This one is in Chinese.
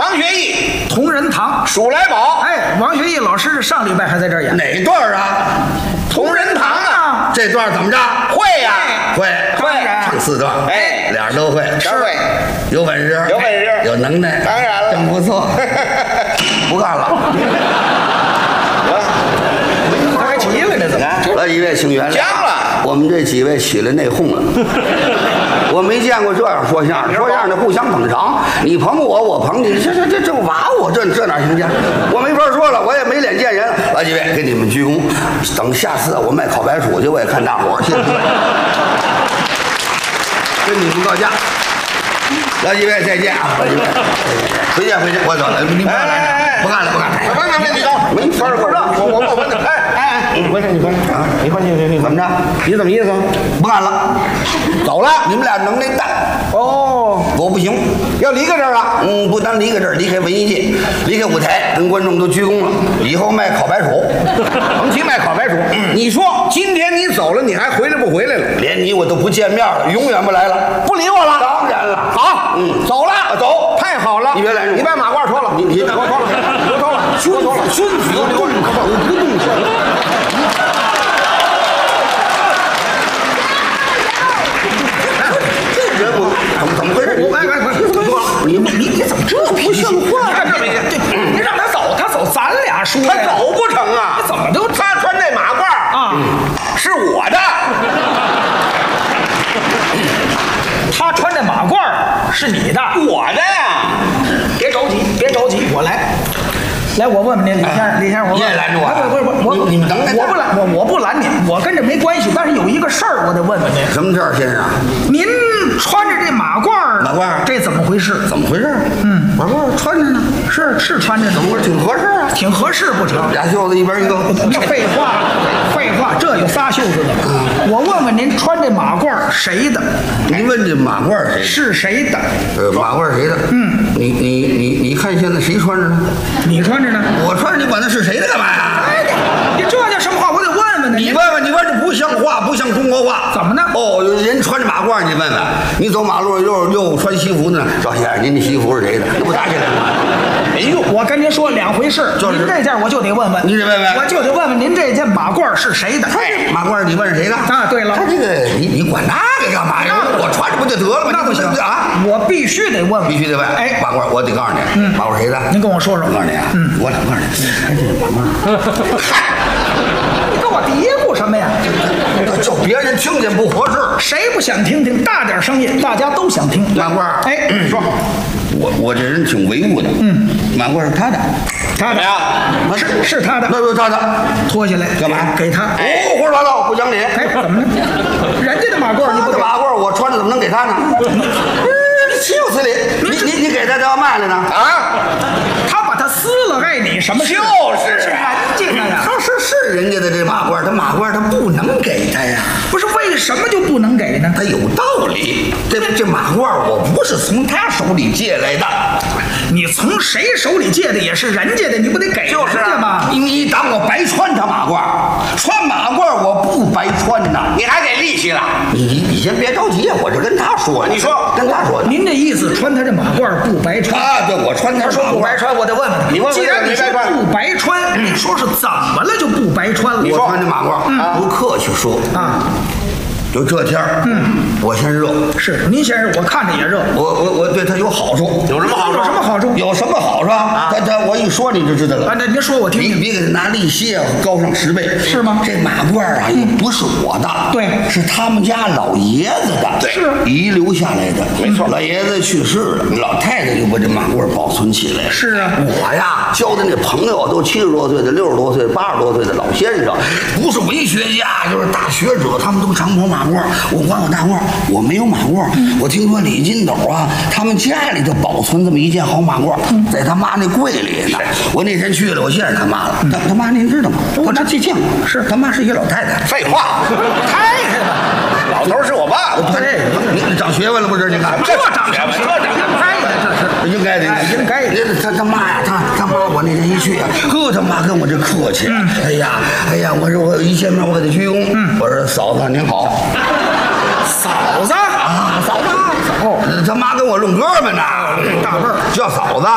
王学义， 同仁堂。 数来宝。 哎，王学义老师上礼拜还在这儿演。 哪段啊？同仁堂啊。这段怎么着？会呀，会，唱4段。哎，俩人都会， 是有本事， 有本事， 有能耐， 当然了， 真不错。不干了。 他还急了呢，怎么？ 来，一位请原谅。 僵了， 我们这几位起来内讧了。我没见过这样说相声，说相声的互相捧场，你捧我，我捧你，这娃我这哪行去？我没法说了，我也没脸见人。来，几位给你们鞠躬，等下次我卖烤白薯去，我也看大伙儿，谢谢。跟你们告假。来，几位再见啊！来，几位回见，我走了，你不要来，不干了，你走，没法儿了，我问你，你回去啊！你回去，怎么着？你怎么意思？不干了，走了。你们俩能耐大哦，我不行，要离开这儿啊？不单离开这儿，离开文艺界，离开舞台，跟观众都鞠躬了。以后卖烤白薯，甭提卖烤白薯。你说今天你走了，你还回来不回来了？连你我都不见面了，永远不来了，不理我了。当然了，好，走了，走，太好了。你别来，你把马褂脱了，你给我脱了，给我脱了，孙子不动口，不动手。怎么回事？你怎么这脾气？你看这脾气，你让他走，咱俩说他走不成啊！你怎么都他穿这马褂啊？是我的。他穿这马褂是你的，我的呀！别着急，我来。来，我问问您，李先生，你也拦着我？不，你们等等，我不拦您，我跟这没关系。但是有一个事儿，我得问问您。什么事儿，先生？您穿着这马褂，这怎么回事？怎么回事？马褂穿着呢，是穿着呢，怎么挺合适啊？挺合适不成？俩袖子一边一个。废话，这有仨袖子的。我问问您，穿这马褂谁的？您问这马褂谁？是谁的？马褂谁的？你看现在谁穿着呢？你穿着呢？我穿着，你管他是谁的干嘛呀？你这叫什么话？我得问问你。你问这不像话，不像中国话。怎么呢？哦，人穿着马褂，你问问。你走马路又穿西服呢？赵先生，您这西服是谁的？那不打起来了吗？哎呦，我跟您说两回事。您这件我就得问问。你得问问，我就得问问您这件马褂是谁的？马褂你问谁的？啊，对了，他这个你管那个干嘛呀？我穿着不就得了吗？那不行啊，我必须得问，必须得问。哎，马褂我得告诉你，马褂谁的？您跟我说说。我告诉你啊，我告诉你，看这马褂。嗨，你跟我嘀咕什么呀？就别人听见不合适，谁不想听听？大点声音，大家都想听。马褂，哎，说，我这人挺唯物的。马褂是他的，他的呀，是他的，那就是他的。脱下来干嘛？给他。胡说八道，不讲理。哎，怎么了？人家的马褂你不给？马褂我穿着怎么能给他呢？岂有此理！你给他要卖了呢？啊！他把它撕了，碍你什么事？就是人家的呀。他是人家的这马褂，他马褂他不能给他呀。不是为什么就不能给呢？他有道理。这马褂我不是从他手里借来的，你从谁手里借的也是人家的，你不得给人家吗？你当我白穿他马褂？穿马褂我不白穿呐，你还给利息了？你先别着急啊，我这跟他说。你说跟他说，您这意思穿他这马褂不白穿啊？对，我穿他说不白穿，我得问问他。你问，既然你说不白穿，你说是怎么了就不白穿了？我穿这马褂，不客气说啊。就这天儿，我嫌热，是您嫌热，我看着也热。我对他有好处，有什么好处？有什么好处？有什么好处啊？我一说你就知道了。那您说我听听。比给他拿利息高上10倍，是吗？这马褂啊，也不是我的，对，是他们家老爷子的，对，是遗留下来的，没错。老爷子去世了，老太太就把这马褂保存起来了。是啊，我呀交的那朋友都70多岁的、60多岁的、80多岁的老先生，不是文学家就是大学者，他们都长袍马褂，我管我大褂，我没有马褂。我听说李金斗啊，他们家里头保存这么一件好马褂，在他妈那柜里呢。我那天去了，我见着他妈了。他妈您知道吗？我这见过，是他妈是一个老太太。废话，太太吧？老头是我爸。对，你长学问了不是？你看这长学问，这长太太，这是应该的，应该的。他妈呀，他妈，我那天一去啊，他妈跟我这客气。哎呀，我说我一见面我给他鞠躬。我说嫂子您好。嫂子啊，嫂子，他妈跟我论哥们呢，大辈儿叫嫂子。